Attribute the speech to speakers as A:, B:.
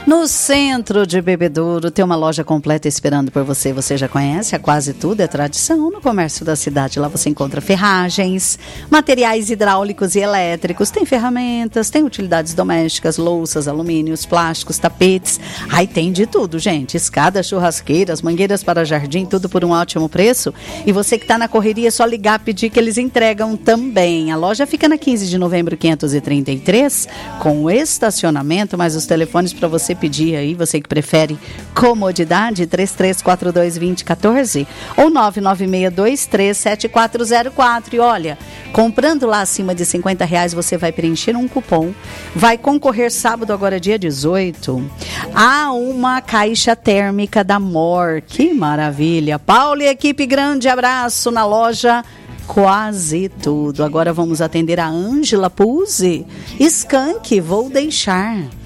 A: No centro de Bebedouro tem uma loja completa esperando por você. Você já conhece, a Quase Tudo é tradição no comércio da cidade. Lá você encontra ferragens, materiais hidráulicos e elétricos, tem ferramentas, tem utilidades domésticas, louças, alumínios, plásticos, tapetes. Aí tem de tudo, gente. Escadas, churrasqueiras, mangueiras para jardim, tudo por um ótimo preço. E você que está na correria, é só ligar, pedir que eles entregam também. A loja fica na 15 de novembro 533, com estacionamento, mas os telefones para você pedir aí, você que prefere comodidade, 3342-2014 ou 996237404. E olha, comprando lá acima de R$50, você vai preencher um cupom, vai concorrer sábado, agora dia 18, a uma caixa térmica da MOR. Que maravilha! Paulo e equipe, grande abraço na loja Quase Tudo. Agora vamos atender a Ângela Puzzi. Skank, Vou Deixar.